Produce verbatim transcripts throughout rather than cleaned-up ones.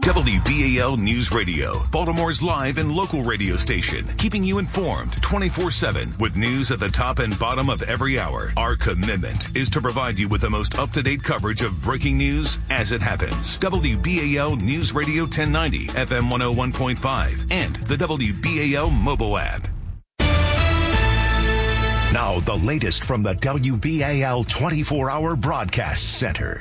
W B A L News Radio, Baltimore's live and local radio station, keeping you informed twenty-four seven with news at the top and bottom of every hour. Our commitment is to provide you with the most up-to-date coverage of breaking news as it happens. W B A L News Radio ten ninety, F M one oh one point five, and the W B A L mobile app. Now, the latest from the W B A L twenty-four hour Broadcast Center.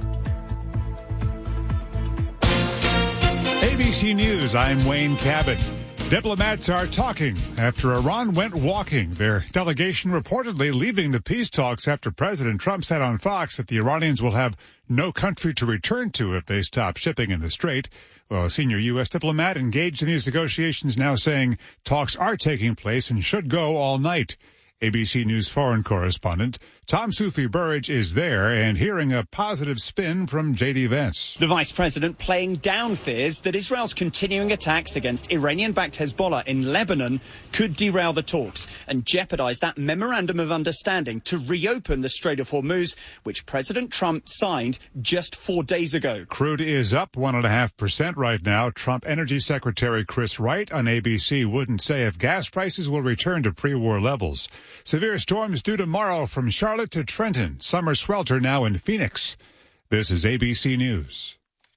A B C News, I'm Wayne Cabot. Diplomats are talking after Iran went walking. Their delegation reportedly leaving the peace talks after President Trump said on Fox that the Iranians will have no country to return to if they stop shipping in the Strait. Well, a senior U S diplomat engaged in these negotiations now saying talks are taking place and should go all night. A B C News foreign correspondent Tom Soufi Burridge is there and hearing a positive spin from J D Vance. The vice president playing down fears that Israel's continuing attacks against Iranian-backed Hezbollah in Lebanon could derail the talks and jeopardize that memorandum of understanding to reopen the Strait of Hormuz, which President Trump signed just four days ago. Crude is up one point five percent right now. Trump Energy Secretary Chris Wright on A B C wouldn't say if gas prices will return to pre-war levels. Severe storms due tomorrow from Charlotte to Trenton. Summer swelter now in Phoenix. This is A B C News.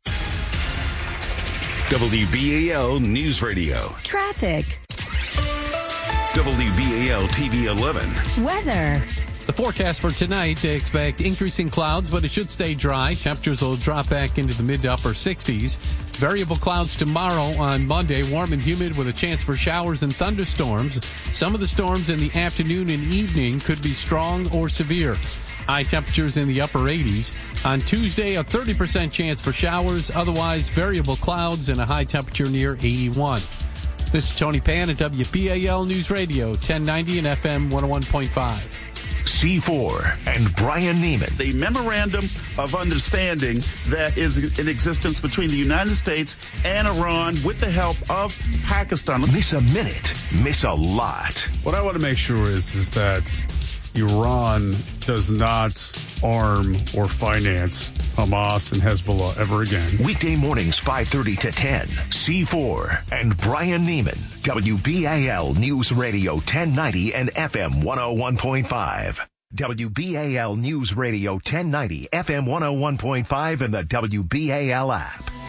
W B A L News Radio. Traffic. W B A L T V eleven. Weather. The forecast for tonight, they expect increasing clouds, but it should stay dry. Temperatures will drop back into the mid to upper sixties. Variable clouds tomorrow on Monday, warm and humid with a chance for showers and thunderstorms. Some of the storms in the afternoon and evening could be strong or severe. High temperatures in the upper eighties. On Tuesday, a thirty percent chance for showers. Otherwise, variable clouds and a high temperature near eighty-one. This is Tony Pan at W B A L News Radio, ten ninety and F M one oh one point five. C four and Brian Neiman. The memorandum of understanding that is in existence between the United States and Iran with the help of Pakistan. Miss a minute, miss a lot. What I want to make sure is, is that Iran does not arm or finance Hamas and Hezbollah ever again. Weekday mornings five thirty to ten. C four and Brian Neiman. W B A L News Radio ten ninety and F M one oh one point five. W B A L News Radio ten ninety, F M one oh one point five and the W B A L app.